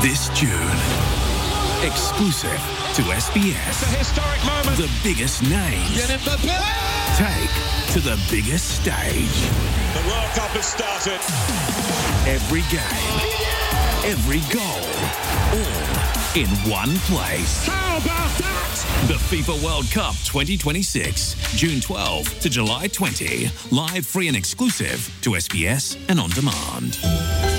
This June, exclusive to SBS. It's a historic moment. The biggest names take to the biggest stage. The World Cup has started. Every game, every goal, all in one place. How about that? The FIFA World Cup 2026, June 12 to July 20. Live, free and exclusive to SBS and on demand.